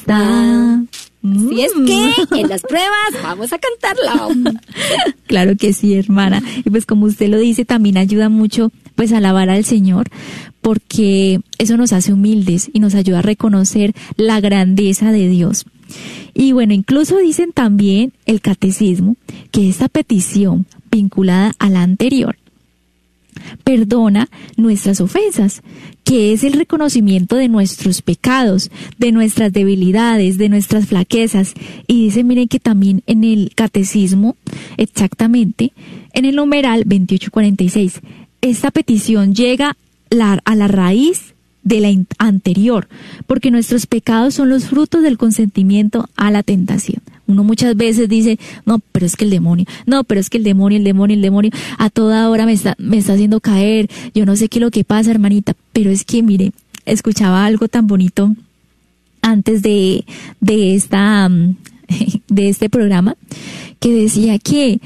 está. Si es que en las pruebas vamos a cantarla. Claro que sí, hermana. Y pues como usted lo dice, también ayuda mucho pues a alabar al Señor, porque eso nos hace humildes y nos ayuda a reconocer la grandeza de Dios. Y bueno, incluso dicen también el catecismo que esta petición vinculada a la anterior perdona nuestras ofensas, que es el reconocimiento de nuestros pecados, de nuestras debilidades, de nuestras flaquezas. Y dice, miren que también en el catecismo, exactamente, en el numeral 2846, esta petición llega a la raíz de la anterior, porque nuestros pecados son los frutos del consentimiento a la tentación. Uno muchas veces dice, no, pero es que el demonio, a toda hora me está haciendo caer, yo no sé qué es lo que pasa, hermanita, pero es que, mire, escuchaba algo tan bonito antes de este programa, que decía que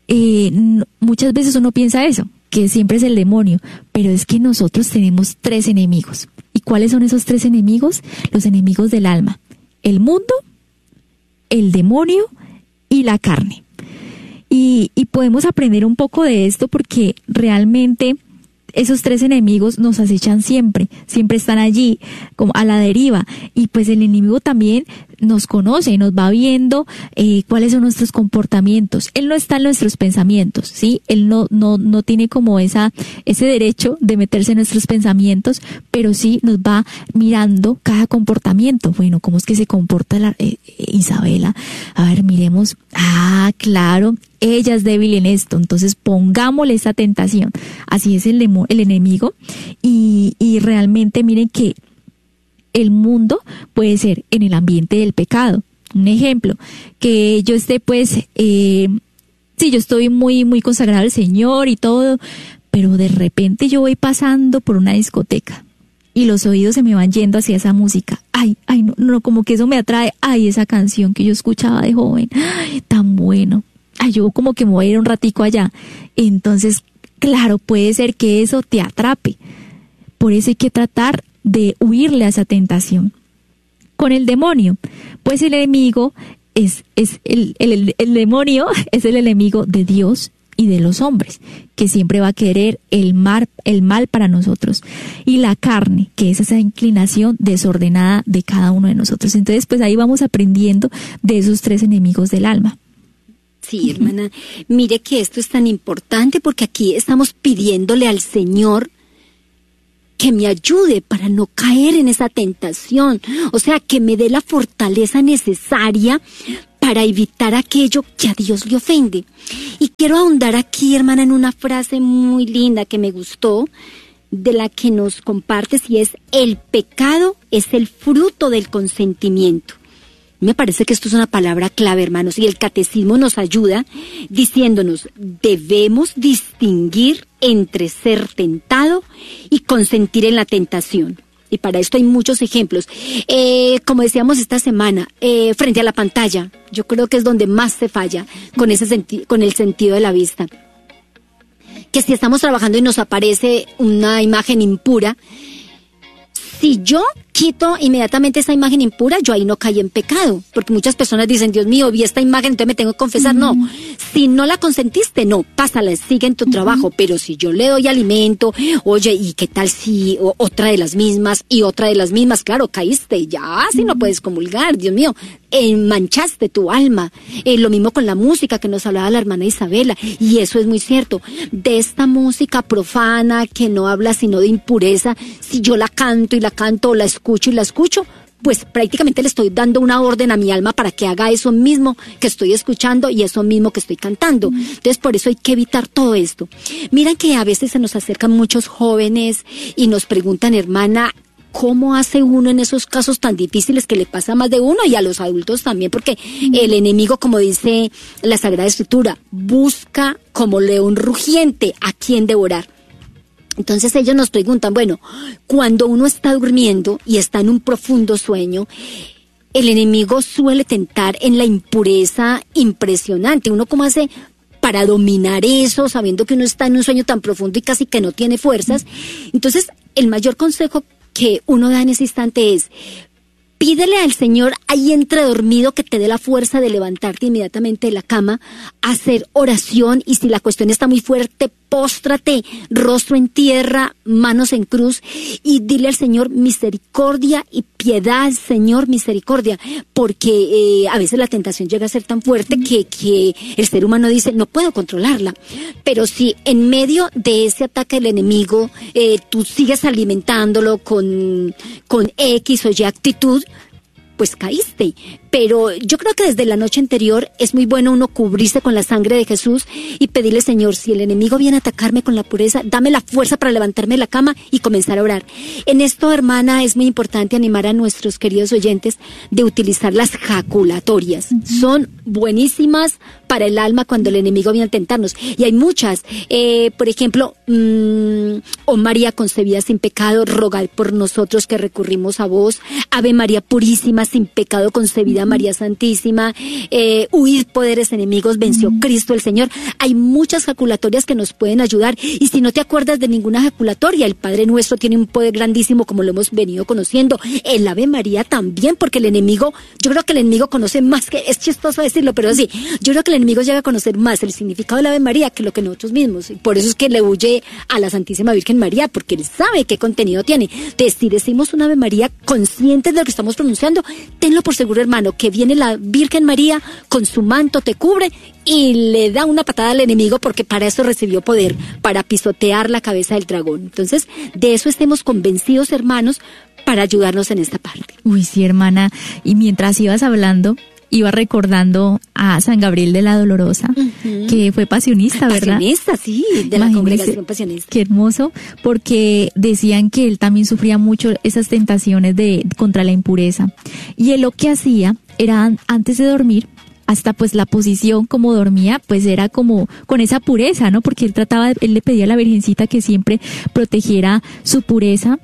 muchas veces uno piensa eso, que siempre es el demonio, pero es que nosotros tenemos 3 enemigos. ¿Y cuáles son esos 3 enemigos? Los enemigos del alma: el mundo, el demonio y la carne. Y podemos aprender un poco de esto, porque realmente esos 3 enemigos nos acechan siempre están allí, como a la deriva. Y pues el enemigo también nos conoce, nos va viendo cuáles son nuestros comportamientos. Él no está en nuestros pensamientos, ¿sí? Él no tiene como ese derecho de meterse en nuestros pensamientos, pero sí nos va mirando cada comportamiento. Bueno, ¿cómo es que se comporta Isabela? A ver, miremos. Ah, claro, ella es débil en esto, entonces pongámosle esta tentación. Así es el enemigo. Y realmente miren que el mundo puede ser en el ambiente del pecado. Un ejemplo, que yo esté yo estoy muy, muy consagrado al Señor y todo, pero de repente yo voy pasando por una discoteca y los oídos se me van yendo hacia esa música. Ay, no, como que eso me atrae. Ay, esa canción que yo escuchaba de joven, ay, tan bueno. Ay, yo como que me voy a ir un ratico allá. Entonces, claro, puede ser que eso te atrape. Por eso hay que tratar de huirle a esa tentación. Con el demonio, pues el enemigo el demonio es el enemigo de Dios y de los hombres, que siempre va a querer el mal para nosotros. Y la carne, que es esa inclinación desordenada de cada uno de nosotros. Entonces, pues ahí vamos aprendiendo de esos 3 enemigos del alma. Sí, hermana, mire que esto es tan importante, porque aquí estamos pidiéndole al Señor que me ayude para no caer en esa tentación, o sea, que me dé la fortaleza necesaria para evitar aquello que a Dios le ofende. Y quiero ahondar aquí, hermana, en una frase muy linda que me gustó, de la que nos compartes, y es: el pecado es el fruto del consentimiento. Me parece que esto es una palabra clave, hermanos, y el catecismo nos ayuda diciéndonos: debemos distinguir entre ser tentado y consentir en la tentación. Y para esto hay muchos ejemplos. Como decíamos esta semana, frente a la pantalla, yo creo que es donde más se falla con el sentido de la vista. Que si estamos trabajando y nos aparece una imagen impura, si yo quito inmediatamente esa imagen impura, yo ahí no caí en pecado, porque muchas personas dicen: Dios mío, vi esta imagen, entonces me tengo que confesar. No, si no la consentiste, no, pásala, sigue en tu trabajo. Pero si yo le doy alimento, oye, ¿y qué tal si otra de las mismas y otra de las mismas? Claro, caíste, ya, si no puedes comulgar, Dios mío, manchaste tu alma. Lo mismo con la música que nos hablaba la hermana Isabela, y eso es muy cierto. De esta música profana que no habla sino de impureza, si yo la canto o la escucho y la escucho, pues prácticamente le estoy dando una orden a mi alma para que haga eso mismo que estoy escuchando y eso mismo que estoy cantando. Entonces, por eso hay que evitar todo esto. Miren que a veces se nos acercan muchos jóvenes y nos preguntan: hermana, ¿cómo hace uno en esos casos tan difíciles que le pasa a más de uno, y a los adultos también? Porque el enemigo, como dice la Sagrada Escritura, busca como león rugiente a quien devorar. Entonces ellos nos preguntan: bueno, cuando uno está durmiendo y está en un profundo sueño, el enemigo suele tentar en la impureza impresionante. ¿Uno cómo hace para dominar eso, sabiendo que uno está en un sueño tan profundo y casi que no tiene fuerzas? Entonces, el mayor consejo que uno da en ese instante es: Pídele al Señor ahí entre dormido que te dé la fuerza de levantarte inmediatamente de la cama, hacer oración, y si la cuestión está muy fuerte, póstrate, rostro en tierra, manos en cruz, y dile al Señor misericordia y piedad, Señor, misericordia, porque a veces la tentación llega a ser tan fuerte que el ser humano dice, no puedo controlarla. Pero si en medio de ese ataque del enemigo tú sigues alimentándolo con X o Y actitud, pues caíste. Pero yo creo que desde la noche anterior es muy bueno uno cubrirse con la sangre de Jesús y pedirle, Señor, si el enemigo viene a atacarme con la pureza, dame la fuerza para levantarme de la cama y comenzar a orar. En esto, hermana, es muy importante animar a nuestros queridos oyentes de utilizar las jaculatorias. Son buenísimas para el alma cuando el enemigo viene a tentarnos. Y hay muchas. Por ejemplo, oh María concebida sin pecado, rogad por nosotros que recurrimos a vos. Ave María purísima, sin pecado concebida, María Santísima, huid poderes enemigos, venció Cristo el Señor. Hay muchas jaculatorias que nos pueden ayudar, y si no te acuerdas de ninguna jaculatoria, el Padre Nuestro tiene un poder grandísimo, como lo hemos venido conociendo, el Ave María también, porque el enemigo, yo creo que el enemigo conoce más, que es chistoso decirlo, pero sí, yo creo que el enemigo llega a conocer más el significado del Ave María que lo que nosotros mismos, y por eso es que le huye a la Santísima Virgen María, porque él sabe qué contenido tiene. Entonces, si decimos un Ave María conscientes de lo que estamos pronunciando, tenlo por seguro, hermano, que viene la Virgen María con su manto, te cubre y le da una patada al enemigo, porque para eso recibió poder, para pisotear la cabeza del dragón. Entonces, de eso estemos convencidos, hermanos, para ayudarnos en esta parte. Uy, sí, hermana, y mientras ibas hablando, iba recordando a San Gabriel de la Dolorosa, que fue pasionista, ¿verdad? Pasionista, sí, de la congregación pasionista. Qué hermoso, porque decían que él también sufría mucho esas tentaciones contra la impureza. Y él lo que hacía era, antes de dormir, hasta pues la posición como dormía, pues era como con esa pureza, ¿no? Porque él le pedía a la Virgencita que siempre protegiera su pureza,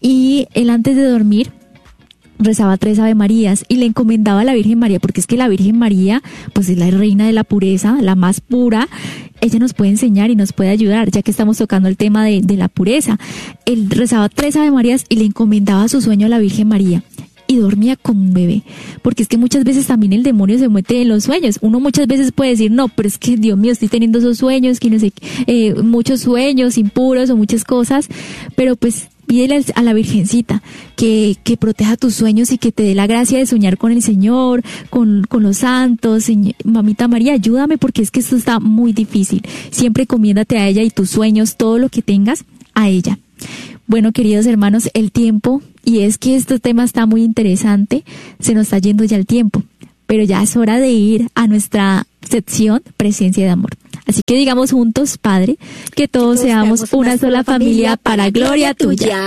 y él antes de dormir rezaba 3 Ave Marías y le encomendaba a la Virgen María, porque es que la Virgen María pues es la reina de la pureza, la más pura. Ella nos puede enseñar y nos puede ayudar, ya que estamos tocando el tema de la pureza. Él rezaba 3 Ave Marías y le encomendaba su sueño a la Virgen María, y dormía como un bebé, porque es que muchas veces también el demonio se mete en los sueños. Uno muchas veces puede decir, no, pero es que Dios mío, estoy teniendo esos sueños, que no sé, muchos sueños impuros o muchas cosas, pero pues pídele a la Virgencita que proteja tus sueños y que te dé la gracia de soñar con el Señor, con los santos. Mamita María, ayúdame, porque es que esto está muy difícil. Siempre encomiéndate a ella y tus sueños, todo lo que tengas, a ella. Bueno, queridos hermanos, el tiempo, y es que este tema está muy interesante, se nos está yendo ya el tiempo, pero ya es hora de ir a nuestra sección Presencia de Amor. Así que digamos juntos, Padre, que todos seamos una sola familia para gloria tuya.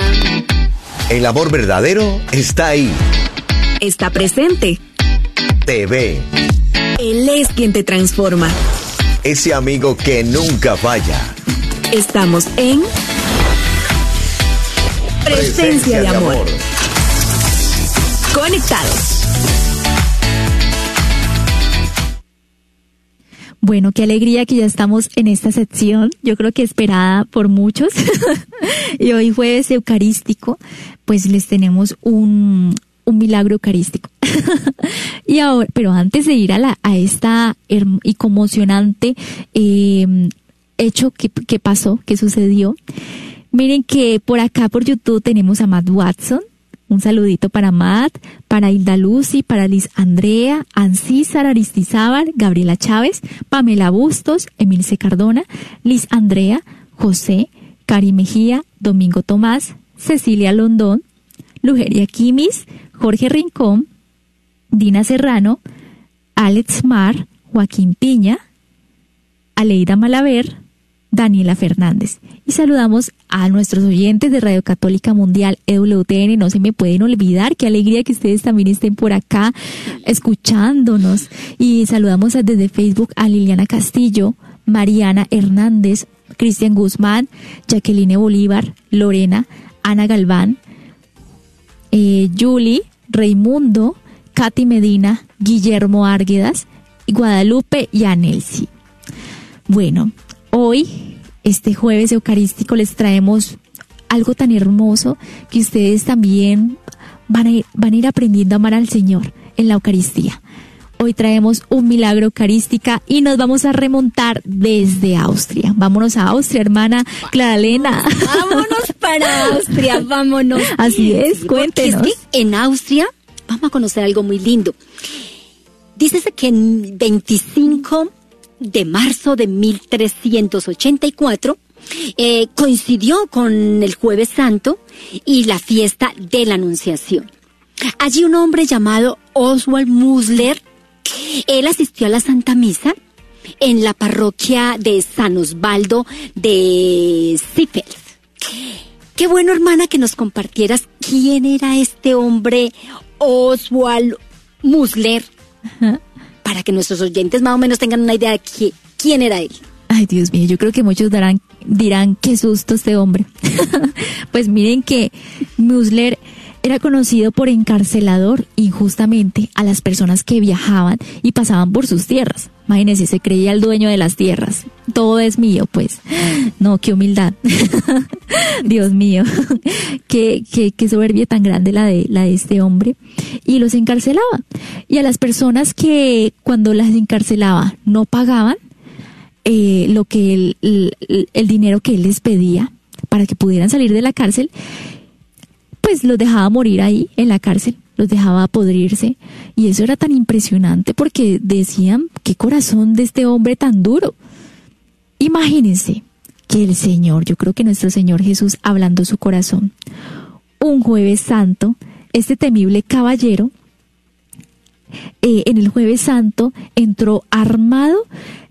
El amor verdadero está ahí. Está presente. Te ve. Él es quien te transforma. Ese amigo que nunca falla. Estamos en Presencia de Amor. Conectados. Bueno, qué alegría que ya estamos en esta sección, yo creo que esperada por muchos. Y hoy jueves eucarístico, pues les tenemos un milagro eucarístico. Y ahora, pero antes de ir a esta y conmocionante hecho que pasó, que sucedió, miren que por acá por YouTube tenemos a Matt Watson. Un saludito para Matt, para Hilda Lucy, para Liz Andrea, Ancísar Aristizábal, Gabriela Chávez, Pamela Bustos, Emilce Cardona, Liz Andrea, José, Cari Mejía, Domingo Tomás, Cecilia Londón, Lugeria Quimis, Jorge Rincón, Dina Serrano, Alex Mar, Joaquín Piña, Aleida Malaver, Daniela Fernández. Y saludamos a nuestros oyentes de Radio Católica Mundial EWTN. No se me pueden olvidar, qué alegría que ustedes también estén por acá escuchándonos. Y saludamos desde Facebook a Liliana Castillo, Mariana Hernández, Cristian Guzmán, Jacqueline Bolívar, Lorena, Ana Galván, Julie, Raimundo, Katy Medina, Guillermo Árguedas, Guadalupe y Anelsi. Bueno, hoy, este jueves eucarístico, les traemos algo tan hermoso que ustedes también van a ir aprendiendo a amar al Señor en la Eucaristía. Hoy traemos un milagro eucarística y nos vamos a remontar desde Austria. Vámonos a Austria, hermana Clara Elena. Vámonos para Austria, vámonos. Así es, sí, cuéntenos. Es que en Austria vamos a conocer algo muy lindo. Dícese que en 25 de marzo de 1384 coincidió con el Jueves Santo y la fiesta de la Anunciación. Allí un hombre llamado Oswald Musler, él asistió a la Santa Misa en la parroquia de San Osvaldo de Zippel. Qué bueno, hermana, que nos compartieras quién era este hombre Oswald Musler, para que nuestros oyentes más o menos tengan una idea de quién era él. Ay, Dios mío, yo creo que muchos dirán qué susto este hombre. Pues miren que Musler era conocido por encarcelador injustamente a las personas que viajaban y pasaban por sus tierras. Imagínense, se creía el dueño de las tierras. Todo es mío, pues. No, qué humildad. Dios mío. Qué soberbia tan grande la de este hombre. Y los encarcelaba. Y a las personas que cuando las encarcelaba no pagaban lo que el dinero que él les pedía para que pudieran salir de la cárcel, pues los dejaba morir ahí en la cárcel, los dejaba podrirse, y eso era tan impresionante porque decían, qué corazón de este hombre tan duro. Imagínense que el Señor, yo creo que nuestro Señor Jesús, hablando su corazón, un Jueves Santo, este temible caballero, en el Jueves Santo entró armado,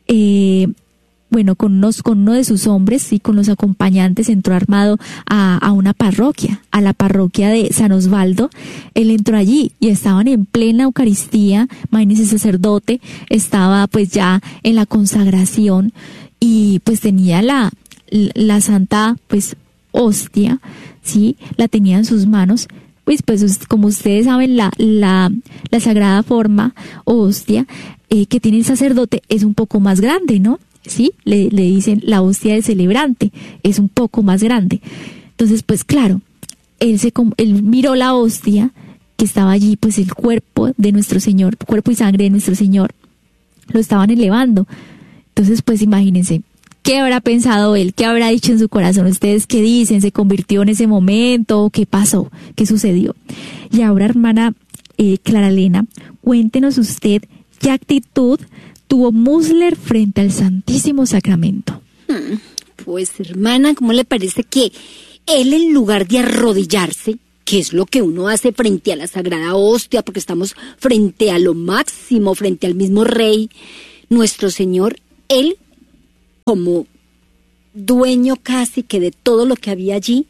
con uno de sus hombres y con los acompañantes, entró armado a una parroquia, a la parroquia de San Osvaldo. Él entró allí y estaban en plena Eucaristía. Imagínense, el sacerdote estaba pues ya en la consagración y pues tenía la santa pues hostia, ¿sí? La tenía en sus manos. Pues como ustedes saben, la sagrada forma o hostia que tiene el sacerdote es un poco más grande, ¿no? Sí, le dicen la hostia del celebrante, es un poco más grande. Entonces, pues claro, él miró la hostia que estaba allí, pues el cuerpo de nuestro Señor, cuerpo y sangre de nuestro Señor, lo estaban elevando. Entonces, pues imagínense, ¿qué habrá pensado él? ¿Qué habrá dicho en su corazón? ¿Ustedes qué dicen? ¿Se convirtió en ese momento? ¿Qué pasó? ¿Qué sucedió? Y ahora, hermana Clara Elena, cuéntenos usted qué actitud tuvo Musler frente al Santísimo Sacramento. Pues, hermana, ¿cómo le parece que él, en lugar de arrodillarse, que es lo que uno hace frente a la Sagrada Hostia, porque estamos frente a lo máximo, frente al mismo Rey, nuestro Señor, él, como dueño casi que de todo lo que había allí,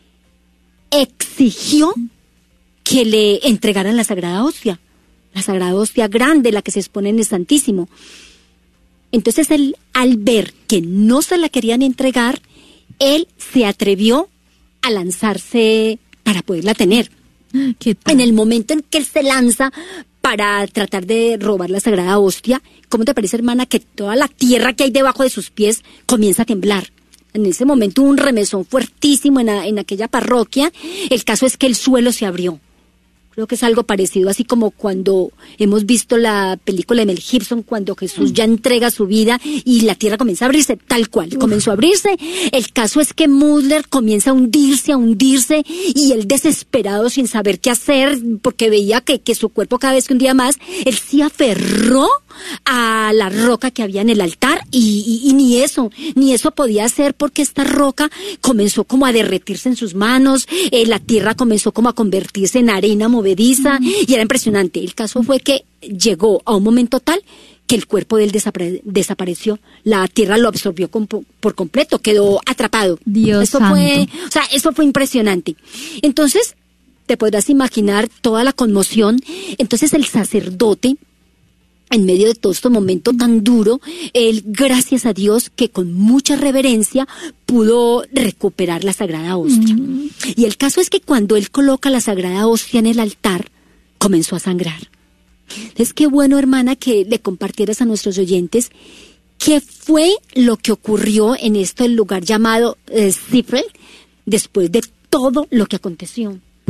exigió que le entregaran la Sagrada Hostia grande, la que se expone en el Santísimo. Entonces él, al ver que no se la querían entregar, él se atrevió a lanzarse para poderla tener. ¿Qué tal? En el momento en que él se lanza para tratar de robar la Sagrada Hostia, ¿cómo te parece, hermana, que toda la tierra que hay debajo de sus pies comienza a temblar? En ese momento hubo un remesón fuertísimo en aquella parroquia. El caso es que el suelo se abrió. Creo que es algo parecido, así como cuando hemos visto la película de Mel Gibson, cuando Jesús ya entrega su vida y la tierra comienza a abrirse, tal cual, comenzó a abrirse. El caso es que Musler comienza a hundirse, y él, desesperado, sin saber qué hacer, porque veía que su cuerpo cada vez que hundía más, él se aferró a la roca que había en el altar, y ni eso podía hacer, porque esta roca comenzó como a derretirse en sus manos, la tierra comenzó como a convertirse en arena movediza, y era impresionante. El caso fue que llegó a un momento tal que el cuerpo de él desapareció, la tierra lo absorbió por completo, quedó atrapado. Dios santo. Eso fue impresionante. Entonces, te podrás imaginar toda la conmoción. Entonces el sacerdote, en medio de todo este momento tan duro, él, gracias a Dios, que con mucha reverencia pudo recuperar la Sagrada Hostia. Y el caso es que cuando él coloca la Sagrada Hostia en el altar, comenzó a sangrar. Entonces, qué bueno, hermana, que le compartieras a nuestros oyentes qué fue lo que ocurrió en el lugar llamado Zippel, después de todo lo que aconteció.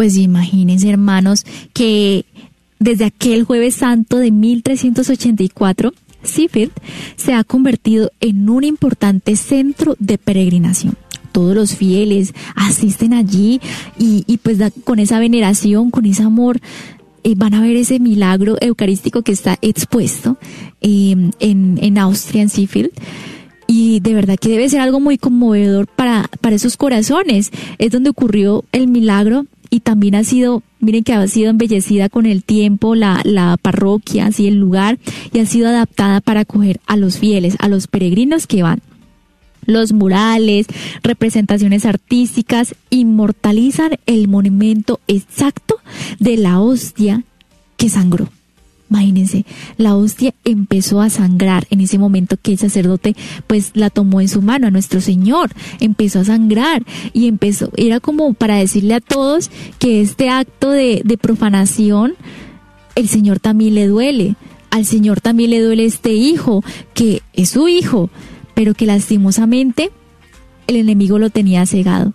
Pues imagínense, hermanos, que desde aquel Jueves Santo de 1384, Sheffield se ha convertido en un importante centro de peregrinación. Todos los fieles asisten allí y pues con esa veneración, con ese amor, van a ver ese milagro eucarístico que está expuesto en Austria, en Sheffield. Y de verdad que debe ser algo muy conmovedor para esos corazones. Es donde ocurrió el milagro y también ha sido, miren que ha sido embellecida con el tiempo la parroquia, así el lugar, y ha sido adaptada para acoger a los fieles, a los peregrinos que van. Los murales, representaciones artísticas inmortalizan el monumento exacto de la hostia que sangró. Imagínense, la hostia empezó a sangrar en ese momento que el sacerdote pues la tomó en su mano, a nuestro Señor, empezó a sangrar y era como para decirle a todos que este acto de profanación, el Señor también le duele, al Señor también le duele este hijo, que es su hijo, pero que lastimosamente el enemigo lo tenía cegado.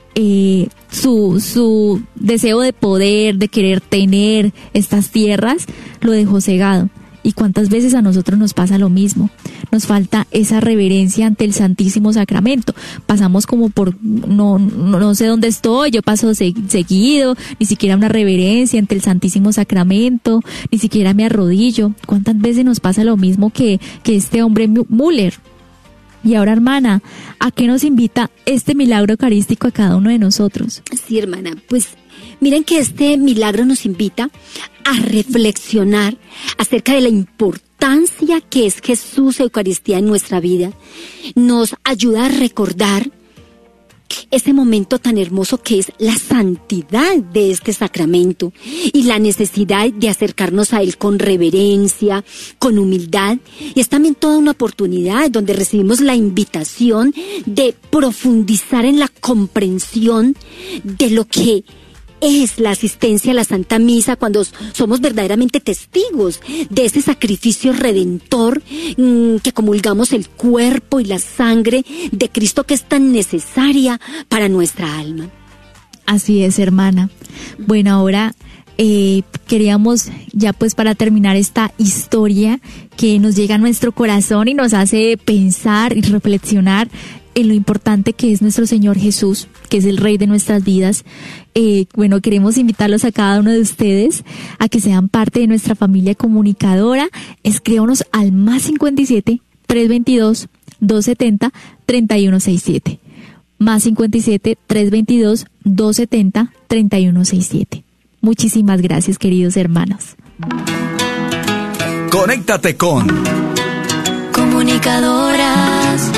Su deseo de poder, de querer tener estas tierras, lo dejó cegado. Y cuántas veces a nosotros nos pasa lo mismo. Nos falta esa reverencia ante el Santísimo Sacramento. Pasamos como por, no sé dónde estoy, yo paso seguido, ni siquiera una reverencia ante el Santísimo Sacramento, ni siquiera me arrodillo. ¿Cuántas veces nos pasa lo mismo que este hombre Müller? Y ahora, hermana, ¿a qué nos invita este milagro eucarístico a cada uno de nosotros? Sí, hermana, pues miren que este milagro nos invita a reflexionar acerca de la importancia que es Jesús Eucaristía en nuestra vida. Nos ayuda a recordar ese momento tan hermoso que es la santidad de este sacramento y la necesidad de acercarnos a él con reverencia, con humildad. Y es también toda una oportunidad donde recibimos la invitación de profundizar en la comprensión de lo que es la asistencia a la Santa Misa cuando somos verdaderamente testigos de ese sacrificio redentor, que comulgamos el cuerpo y la sangre de Cristo, que es tan necesaria para nuestra alma. Así es, hermana. Bueno, ahora queríamos ya pues para terminar esta historia que nos llega a nuestro corazón y nos hace pensar y reflexionar en lo importante que es nuestro Señor Jesús, que es el Rey de nuestras vidas. Bueno, queremos invitarlos a cada uno de ustedes a que sean parte de nuestra familia comunicadora. Escríbanos al +57 322 270 3167. +57 322 270 3167. Muchísimas gracias, queridos hermanos. Conéctate con Comunicadoras.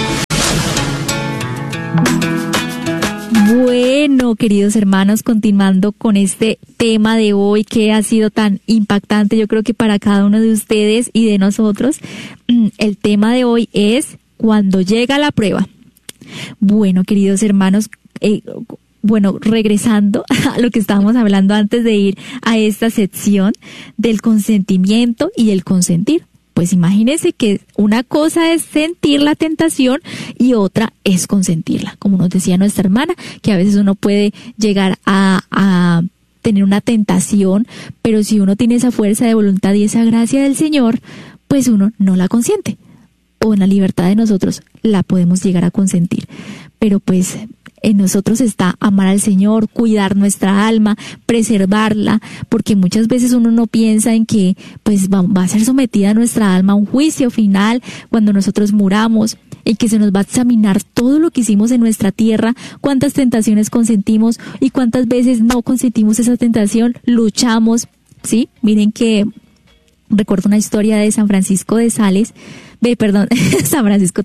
Bueno, queridos hermanos, continuando con este tema de hoy que ha sido tan impactante, yo creo que para cada uno de ustedes y de nosotros, el tema de hoy es cuando llega la prueba. Bueno, queridos hermanos, regresando a lo que estábamos hablando antes de ir a esta sección del consentimiento y el consentir. Pues imagínense que una cosa es sentir la tentación y otra es consentirla. Como nos decía nuestra hermana, que a veces uno puede llegar a tener una tentación, pero si uno tiene esa fuerza de voluntad y esa gracia del Señor, pues uno no la consiente. O en la libertad de nosotros la podemos llegar a consentir. Pero pues en nosotros está amar al Señor, cuidar nuestra alma, preservarla, porque muchas veces uno no piensa en que pues va a ser sometida nuestra alma a un juicio final cuando nosotros muramos, en que se nos va a examinar todo lo que hicimos en nuestra tierra, cuántas tentaciones consentimos y cuántas veces no consentimos esa tentación, luchamos, ¿sí? Miren que recuerdo una historia de San Francisco de Sales, San Francisco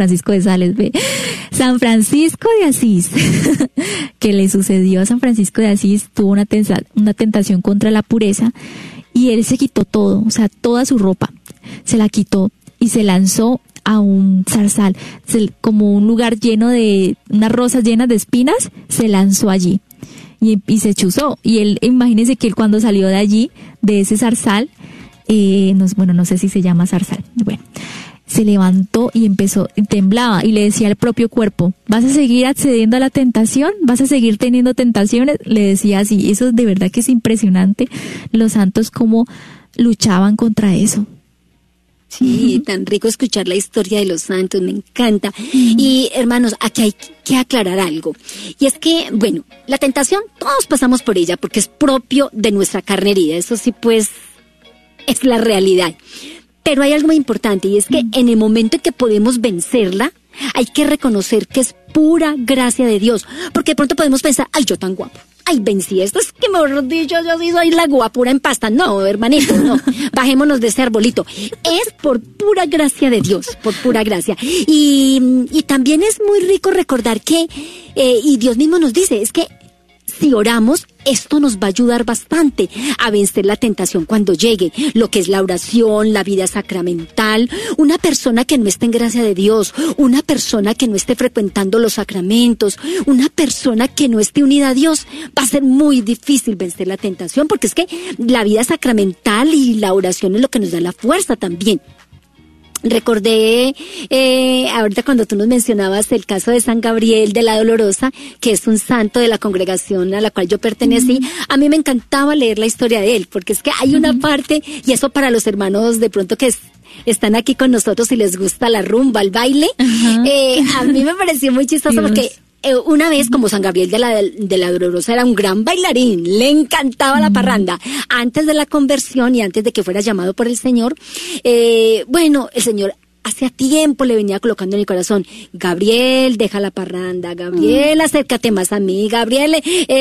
de Asís, que le sucedió a San Francisco de Asís. Tuvo una tentación contra la pureza y él se quitó todo, o sea, toda su ropa, se la quitó y se lanzó a un zarzal, como un lugar lleno de unas rosas llenas de espinas, se lanzó allí y se chuzó. Y él, imagínense que él cuando salió de allí, de ese zarzal, no sé si se llama zarzal, bueno, se levantó y temblaba y le decía al propio cuerpo, ¿vas a seguir accediendo a la tentación? ¿Vas a seguir teniendo tentaciones? Le decía así. Eso de verdad que es impresionante, los santos cómo luchaban contra eso. Sí, tan rico escuchar la historia de los santos, me encanta. Y hermanos, aquí hay que aclarar algo. Y es que, bueno, la tentación, todos pasamos por ella porque es propio de nuestra carne herida. Eso sí, pues, es la realidad. Pero hay algo muy importante y es que en el momento en que podemos vencerla, hay que reconocer que es pura gracia de Dios. Porque de pronto podemos pensar, ay, yo tan guapo. Ay, vencí esto, es que mejor dicho, yo sí soy la guapura en pasta. No, hermanito, no. Bajémonos de ese arbolito. Es por pura gracia de Dios, por pura gracia. Y también es muy rico recordar que, y Dios mismo nos dice, es que si oramos, esto nos va a ayudar bastante a vencer la tentación cuando llegue, lo que es la oración, la vida sacramental. Una persona que no esté en gracia de Dios, una persona que no esté frecuentando los sacramentos, una persona que no esté unida a Dios, va a ser muy difícil vencer la tentación, porque es que la vida sacramental y la oración es lo que nos da la fuerza también. Recordé ahorita cuando tú nos mencionabas el caso de San Gabriel de la Dolorosa, que es un santo de la congregación a la cual yo pertenecí. A mí me encantaba leer la historia de él, porque es que hay una parte, y eso para los hermanos de pronto que están aquí con nosotros y les gusta la rumba, el baile, a mí me pareció muy chistoso porque una vez, como San Gabriel de la Dolorosa era un gran bailarín, le encantaba la parranda. Antes de la conversión y antes de que fuera llamado por el Señor, bueno, el Señor hacía tiempo le venía colocando en el corazón, Gabriel, deja la parranda, Gabriel, acércate más a mí, Gabriel,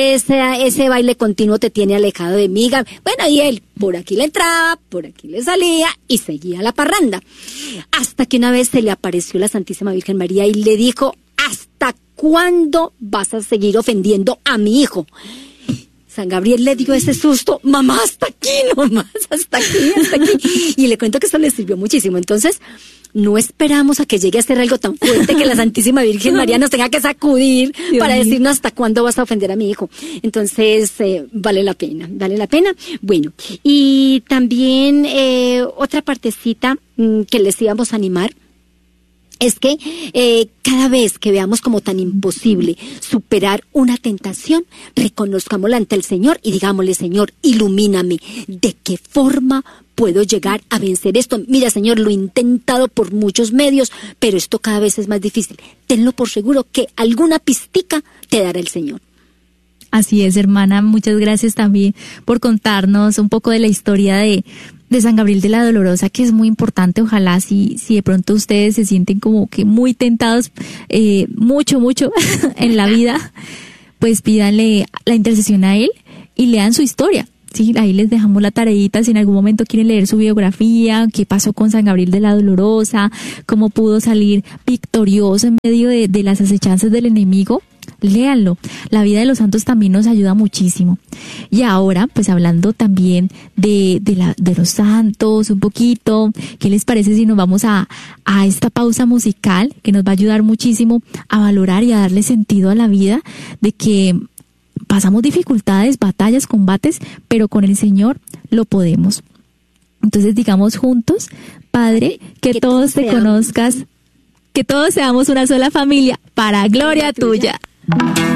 ese baile continuo te tiene alejado de mí. Bueno, y él por aquí le entraba, por aquí le salía y seguía la parranda. Hasta que una vez se le apareció la Santísima Virgen María y le dijo, ¿hasta cuándo vas a seguir ofendiendo a mi hijo? San Gabriel le dio ese susto, mamá, hasta aquí nomás, hasta aquí. Y le cuento que eso le sirvió muchísimo. Entonces, no esperamos a que llegue a ser algo tan fuerte que la Santísima Virgen María nos tenga que sacudir para decirnos hasta cuándo vas a ofender a mi hijo. Entonces, vale la pena. Bueno, y también otra partecita que les íbamos a animar es que cada vez que veamos como tan imposible superar una tentación, reconozcámosla ante el Señor y digámosle, Señor, ilumíname, ¿de qué forma puedo llegar a vencer esto? Mira, Señor, lo he intentado por muchos medios, pero esto cada vez es más difícil. Tenlo por seguro que alguna pistica te dará el Señor. Así es, hermana, muchas gracias también por contarnos un poco de la historia de San Gabriel de la Dolorosa, que es muy importante. Ojalá si de pronto ustedes se sienten como que muy tentados, mucho en la vida, pues pídanle la intercesión a él y lean su historia. Sí, ahí les dejamos la tareita, si en algún momento quieren leer su biografía, qué pasó con San Gabriel de la Dolorosa, cómo pudo salir victorioso en medio de las acechanzas del enemigo. Léanlo. La vida de los santos también nos ayuda muchísimo. Y ahora, pues hablando también de los santos un poquito, ¿qué les parece si nos vamos a esta pausa musical que nos va a ayudar muchísimo a valorar y a darle sentido a la vida, de que pasamos dificultades, batallas, combates, pero con el Señor lo podemos? Entonces digamos juntos, Padre, que todos te conozcas, que todos seamos una sola familia, para gloria tuya.